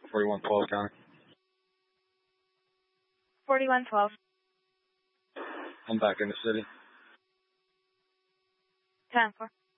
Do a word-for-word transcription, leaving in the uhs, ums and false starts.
forty-one twelve County. forty-one twelve. I'm back in the city. ten four.